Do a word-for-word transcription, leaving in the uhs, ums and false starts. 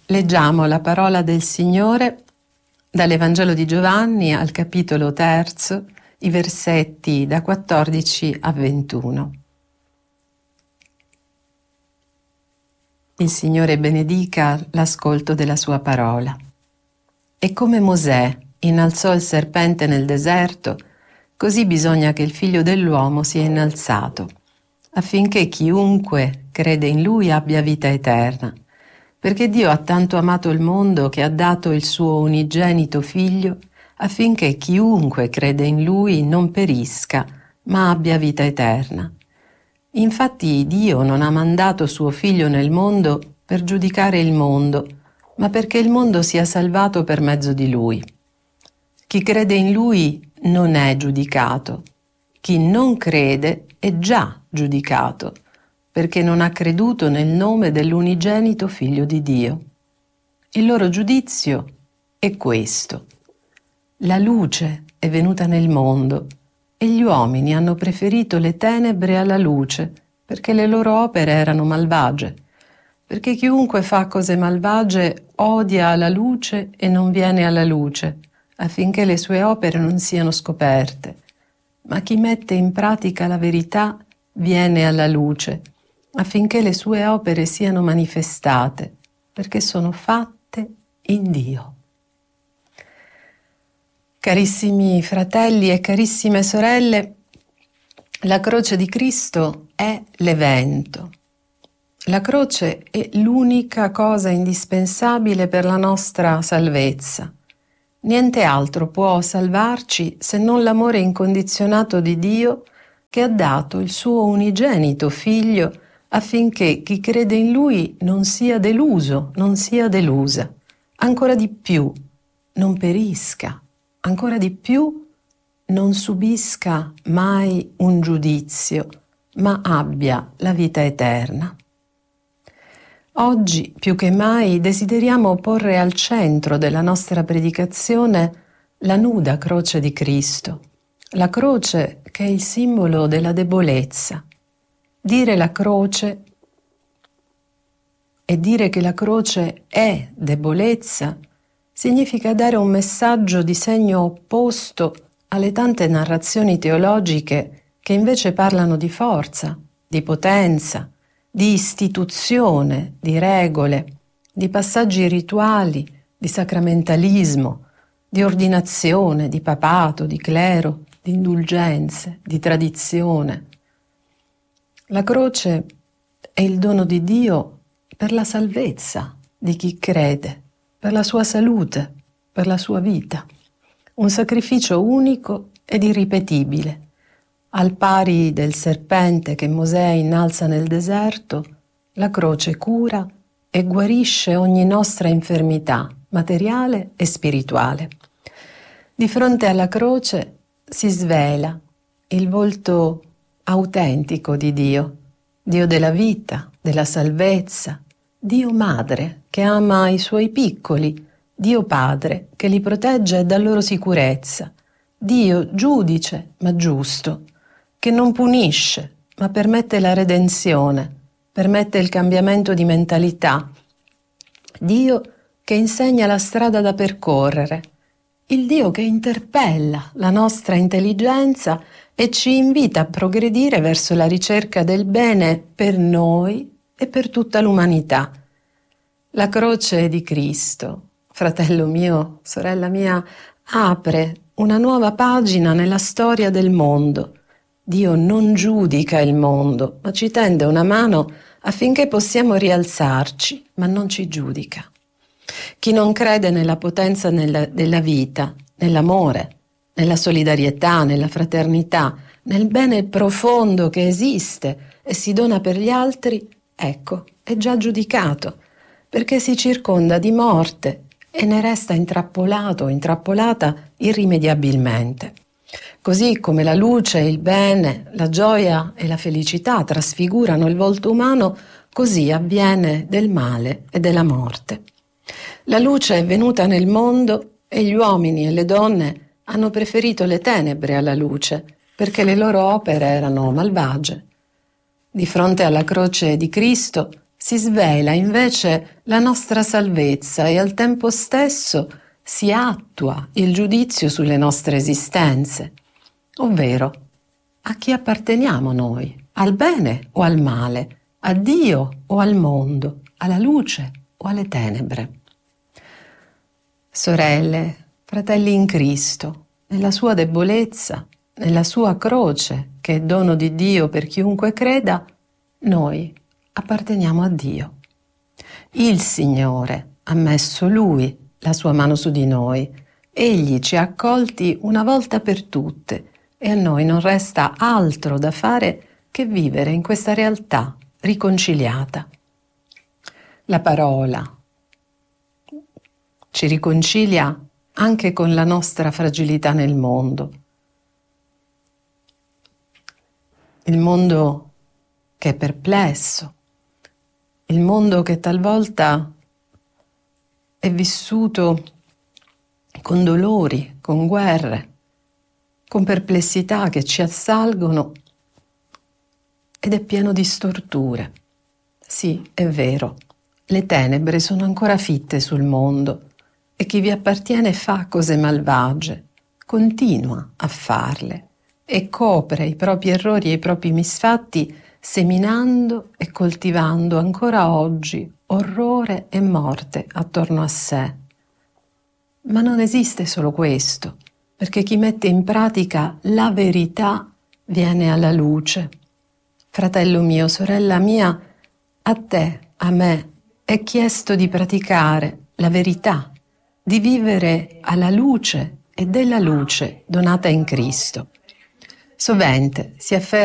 Leggiamo la parola del Signore dall'Evangelo di Giovanni al capitolo terzo, i versetti da quattordici a ventuno. Il Signore benedica l'ascolto della sua parola. E come Mosè innalzò il serpente nel deserto, così bisogna che il Figlio dell'uomo sia innalzato, affinché chiunque crede in Lui abbia vita eterna. Perché Dio ha tanto amato il mondo che ha dato il suo unigenito Figlio, affinché chiunque crede in Lui non perisca, ma abbia vita eterna. Infatti Dio non ha mandato suo Figlio nel mondo per giudicare il mondo, ma perché il mondo sia salvato per mezzo di Lui. Chi crede in Lui non è giudicato. Chi non crede è già giudicato, perché non ha creduto nel nome dell'unigenito Figlio di Dio. Il loro giudizio è questo: la luce è venuta nel mondo e gli uomini hanno preferito le tenebre alla luce, perché le loro opere erano malvagie. Perché chiunque fa cose malvagie odia la luce e non viene alla luce, affinché le sue opere non siano scoperte. Ma chi mette in pratica la verità viene alla luce, affinché le sue opere siano manifestate, perché sono fatte in Dio. Carissimi fratelli e carissime sorelle, la croce di Cristo è l'evento. La croce è l'unica cosa indispensabile per la nostra salvezza. Niente altro può salvarci se non l'amore incondizionato di Dio, che ha dato il suo unigenito Figlio affinché chi crede in Lui non sia deluso, non sia delusa. Ancora di più, non perisca. Ancora di più, non subisca mai un giudizio, ma abbia la vita eterna. Oggi, più che mai, desideriamo porre al centro della nostra predicazione la nuda croce di Cristo, la croce che è il simbolo della debolezza. Dire la croce e dire che la croce è debolezza significa dare un messaggio di segno opposto alle tante narrazioni teologiche che invece parlano di forza, di potenza, di istituzione, di regole, di passaggi rituali, di sacramentalismo, di ordinazione, di papato, di clero, di indulgenze, di tradizione. La croce è il dono di Dio per la salvezza di chi crede, per la sua salute, per la sua vita. Un sacrificio unico ed irripetibile. Al pari del serpente che Mosè innalza nel deserto, la croce cura e guarisce ogni nostra infermità, materiale e spirituale. Di fronte alla croce si svela il volto autentico di Dio, Dio della vita, della salvezza, Dio Madre che ama i suoi piccoli, Dio Padre che li protegge dalla loro sicurezza, Dio giudice ma giusto, che non punisce ma permette la redenzione, permette il cambiamento di mentalità, Dio che insegna la strada da percorrere, il Dio che interpella la nostra intelligenza e ci invita a progredire verso la ricerca del bene per noi e per tutta l'umanità. La croce di Cristo, fratello mio, sorella mia, apre una nuova pagina nella storia del mondo. Dio non giudica il mondo, ma ci tende una mano affinché possiamo rialzarci, ma non ci giudica. Chi non crede nella potenza nella, della vita, nell'amore, nella solidarietà, nella fraternità, nel bene profondo che esiste e si dona per gli altri, ecco, è già giudicato, perché si circonda di morte e ne resta intrappolato o intrappolata irrimediabilmente. Così come la luce, il bene, la gioia e la felicità trasfigurano il volto umano, così avviene del male e della morte. La luce è venuta nel mondo e gli uomini e le donne hanno preferito le tenebre alla luce, perché le loro opere erano malvagie. Di fronte alla croce di Cristo si svela invece la nostra salvezza e al tempo stesso si attua il giudizio sulle nostre esistenze, ovvero a chi apparteniamo noi, al bene o al male, a Dio o al mondo, alla luce o alle tenebre. Sorelle, fratelli in Cristo, nella sua debolezza, nella sua croce, che è dono di Dio per chiunque creda, noi apparteniamo a Dio. Il Signore ha messo Lui la sua mano su di noi. Egli ci ha accolti una volta per tutte e a noi non resta altro da fare che vivere in questa realtà riconciliata. La parola ci riconcilia anche con la nostra fragilità nel mondo. Il mondo che è perplesso, il mondo che talvolta è vissuto con dolori, con guerre, con perplessità che ci assalgono ed è pieno di storture. Sì, è vero, le tenebre sono ancora fitte sul mondo e chi vi appartiene fa cose malvagie, continua a farle e copre i propri errori e i propri misfatti seminando e coltivando ancora oggi orrore e morte attorno a sé. Ma non esiste solo questo, perché chi mette in pratica la verità viene alla luce. Fratello mio, sorella mia, a te, a me, è chiesto di praticare la verità, di vivere alla luce e della luce donata in Cristo. Sovente si afferma